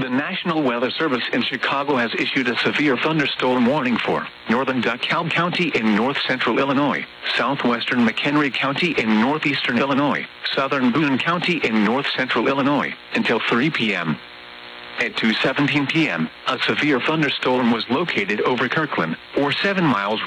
The National Weather Service in Chicago has issued a severe thunderstorm warning for northern DeKalb County in north-central Illinois, southwestern McHenry County in northeastern Illinois, southern Boone County in north-central Illinois, until 3 p.m. At 2:17 p.m., a severe thunderstorm was located over Kirkland, or 7 miles